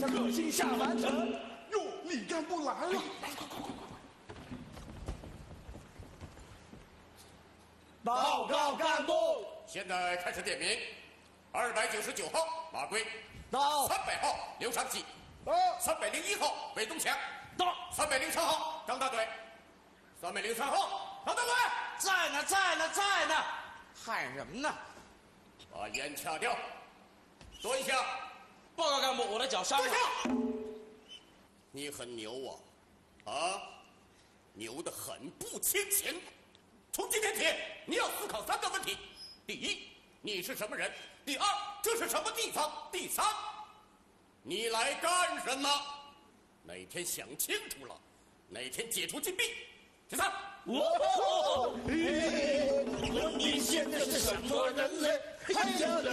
各星下完成。 哟，李干部来了！ 来，快！报告干部， 现在开始点名。299号马贵， 到。 300号刘长喜， 到。 301号韦东强， 到。 303号张大嘴，303号张大嘴， 在呢，喊什么呢？ 把烟掐掉，坐一下。 报告干部，我的脚伤了。 你很牛啊，牛得很不欠钱。从今天起，你要思考3个问题：第一，你是什么人；第二，这是什么地方；第三，你来干什么？哪天想清楚了，哪天解除禁闭。第三， 你现在是什么人类？